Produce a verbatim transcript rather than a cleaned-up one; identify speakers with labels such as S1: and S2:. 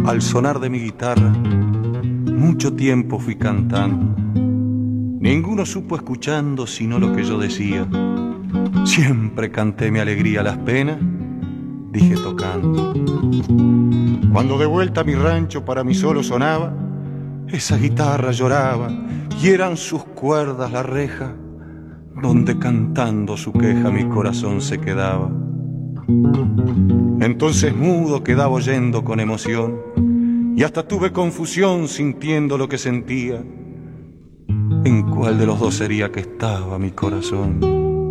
S1: Al sonar de mi guitarra, mucho tiempo fui cantando. Ninguno supo escuchando sino lo que yo decía. Siempre canté mi alegría a las penas, dije tocando. Cuando de vuelta a mi rancho para mí solo sonaba, esa guitarra lloraba y eran sus cuerdas la reja donde cantando su queja mi corazón se quedaba. Entonces mudo quedaba oyendo con emoción y hasta tuve confusión sintiendo lo que sentía. ¿En cuál de los dos sería que estaba mi corazón?